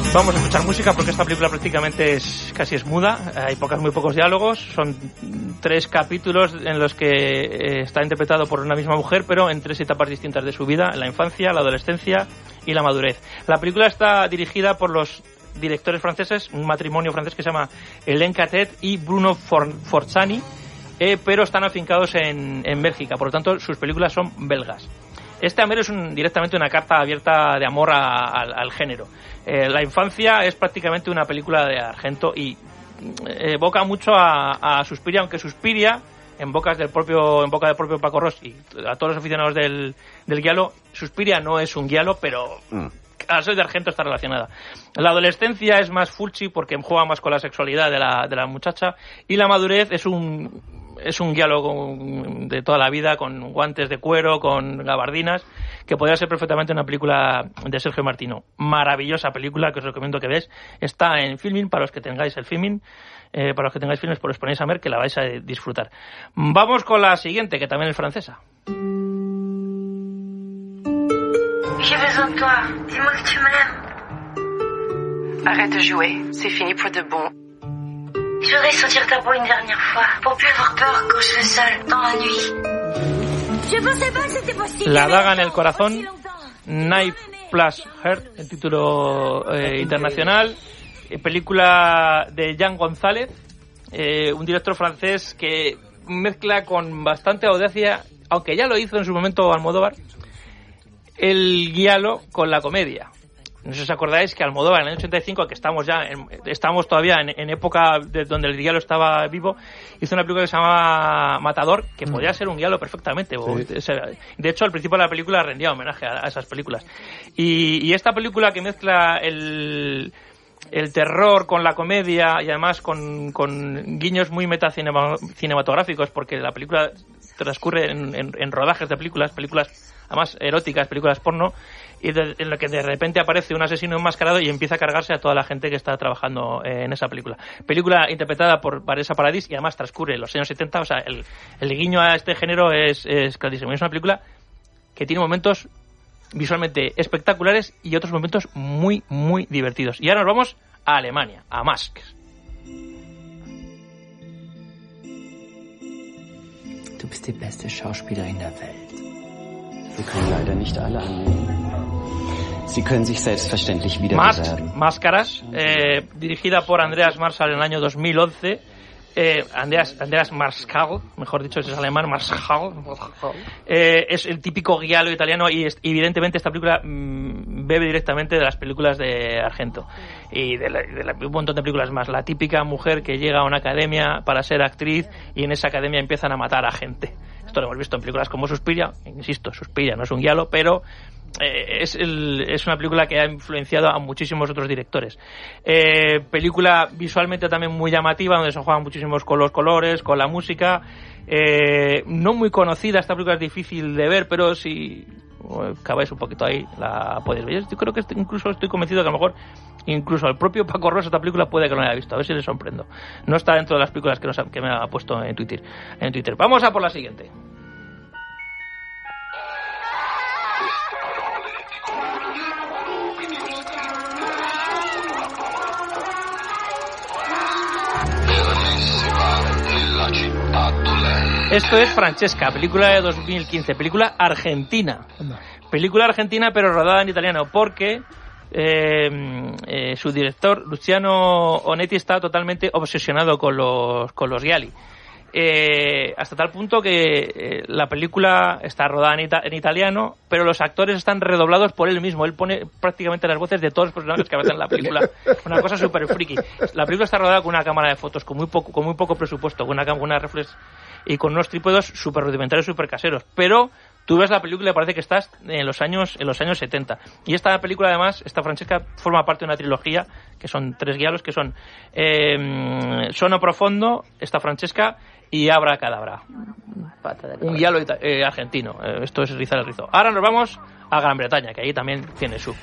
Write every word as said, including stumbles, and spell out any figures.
Vamos a escuchar música porque esta película prácticamente es casi es muda, hay pocas, muy pocos diálogos, son tres capítulos en los que eh, está interpretado por una misma mujer, pero en tres etapas distintas de su vida, la infancia, la adolescencia y la madurez. La película está dirigida por los directores franceses, un matrimonio francés que se llama Hélène Catet y Bruno For- Forzani, eh, pero están afincados en, en Bélgica, por lo tanto sus películas son belgas. Este Amero es un, directamente una carta abierta de amor a, a, al género. Eh, la infancia es prácticamente una película de Argento y evoca mucho a, a Suspiria, aunque Suspiria, en bocas del propio, en boca del propio Paco Ros y a todos los aficionados del, del giallo, Suspiria no es un giallo, pero mm. al ser de Argento está relacionada. La adolescencia es más fulci porque juega más con la sexualidad de la, de la muchacha, y la madurez es un es un diálogo de toda la vida, con guantes de cuero, con gabardinas, que podría ser perfectamente una película de Sergio Martino. Maravillosa película que os recomiendo que veáis. Está en Filmin, para los que tengáis el Filmin, eh, para los que tengáis Filmin, pues os ponéis a ver, que la vais a disfrutar. Vamos con la siguiente, que también es francesa. J'ai besoin de toi. Dis-moi que tu m'aimes. Arrête de jouer. C'est fini pour de bon. Je voudrais sentir ta peau une dernière fois, pour plus avoir peur quand je suis seule, dans la nuit. Je pensais pas que c'était possible. La daga en el corazón, Knife Plus Heart, el título eh, internacional. Eh, película de Jean González, eh, un director francés que mezcla con bastante audacia, aunque ya lo hizo en su momento Almodóvar, el giallo con la comedia. No sé si os acordáis que Almodóvar en el año ochenta y cinco, que estamos ya en, estamos todavía en, en época de donde el giallo estaba vivo, hizo una película que se llamaba Matador, que mm. podía ser un giallo perfectamente. Sí. De hecho, al principio de la película rendía homenaje a, a esas películas. Y, y esta película que mezcla el, el terror con la comedia y además con, con guiños muy metacinematográficos, porque la película transcurre en, en, en rodajes de películas, películas además eróticas, películas porno, y de, en la que de repente aparece un asesino enmascarado y empieza a cargarse a toda la gente que está trabajando eh, en esa película. Película interpretada por Vanessa Paradis y además transcurre en los años setenta, o sea, el, el guiño a este género es, es clarísimo. Es una película que tiene momentos visualmente espectaculares y otros momentos muy, muy divertidos. Y ahora nos vamos a Alemania, a Masks. Du bist die beste Schauspielerin der Welt. Wir können leider nicht alle annehmen. Sie können sich selbstverständlich wieder bewerben. Máscaras, eh, dirigida por Andreas Marschall en el año dos mil once. Eh, Andreas, Andreas Marschall, mejor dicho, es alemán, Marschall. Eh, es el típico giallo italiano y es, evidentemente esta película mmm, bebe directamente de las películas de Argento y de, la, de la, un montón de películas más. La típica mujer que llega a una academia para ser actriz y en esa academia empiezan a matar a gente. Esto lo hemos visto en películas como Suspiria. Insisto, Suspiria no es un giallo, pero eh, es, el, es una película que ha influenciado a muchísimos otros directores. Eh, película visualmente también muy llamativa, donde se juegan muchísimos con los colores, con la música. Eh, no muy conocida, esta película es difícil de ver, pero si caváis un poquito ahí, la podéis ver. Yo creo que incluso estoy convencido que a lo mejor incluso el propio Paco Ros esta película puede que no la haya visto, a ver si le sorprendo. No está dentro de las películas que, nos ha, que me ha puesto en Twitter, en Twitter. Vamos a por la siguiente. Esto es Francesca, película de dos mil quince, película argentina. Película argentina pero rodada en italiano porque eh, eh, su director Luciano Onetti está totalmente obsesionado con los, con los gialli. Eh, hasta tal punto que eh, la película está rodada en, ita- en italiano, pero los actores están redoblados por él mismo. Él pone prácticamente las voces de todos los personajes que aparecen en la película. Una cosa súper friki. La película está rodada con una cámara de fotos con muy poco, con muy poco presupuesto, con una, una reflex y con unos trípodos súper rudimentarios, súper caseros. Pero tú ves la película y parece que estás en los años en los años setenta. Y esta película, además, esta Francesca, forma parte de una trilogía, que son tres giallos, que son eh, Sono Profondo, esta Francesca y Abra Cadabra. Un giallo eh, argentino. Eh, esto es rizar el rizo. Ahora nos vamos a Gran Bretaña, que ahí también tiene su